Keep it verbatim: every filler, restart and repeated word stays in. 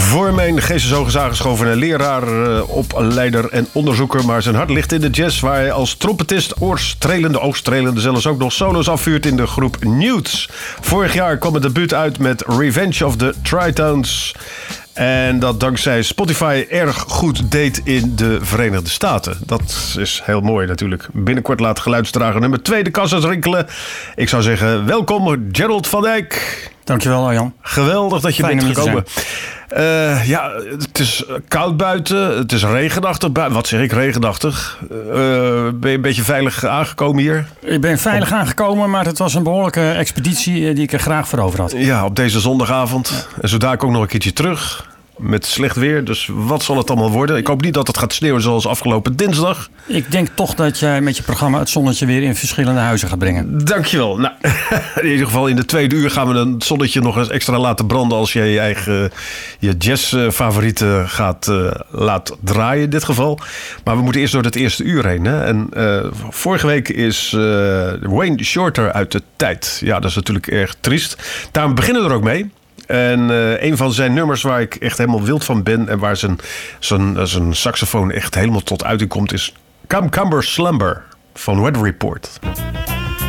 Voor mijn geestesoog is aangeschoven leraar, opleider en onderzoeker. Maar zijn hart ligt in de jazz, waar hij als trompetist oorstrelende, oogstrelende zelfs ook nog solo's afvuurt in de groep Newts. Vorig jaar kwam het debuut uit met Revenge of the Tritones. En dat dankzij Spotify erg goed deed in de Verenigde Staten. Dat is heel mooi natuurlijk. Binnenkort laat geluidsdrager nummer twee de kassas rinkelen. Ik zou zeggen, welkom Gerald van Dijk. Dankjewel Arjan. Geweldig dat je Fijn bent gekomen. Uh, ja, het is koud buiten. Het is regenachtig buiten. Wat zeg ik, regenachtig? Uh, ben je een beetje veilig aangekomen hier? Ik ben veilig aangekomen, maar het was een behoorlijke expeditie die ik er graag voor over had. Ja, op deze zondagavond. En zo daar ook nog een keertje terug. Met slecht weer, dus wat zal het allemaal worden? Ik hoop niet dat het gaat sneeuwen zoals afgelopen dinsdag. Ik denk toch dat jij met je programma het zonnetje weer in verschillende huizen gaat brengen. Dankjewel. Nou, in ieder geval in de tweede uur gaan we het zonnetje nog eens extra laten branden als je je eigen je jazzfavorieten gaat uh, laten draaien in dit geval. Maar we moeten eerst door het eerste uur heen. Hè? En uh, vorige week is uh, Wayne Shorter uit de tijd. Ja, dat is natuurlijk erg triest. Daarom beginnen we er ook mee. En uh, een van zijn nummers waar ik echt helemaal wild van ben en waar zijn, zijn, zijn saxofoon echt helemaal tot uiting komt is Come Cumber Slumber van Weather Report.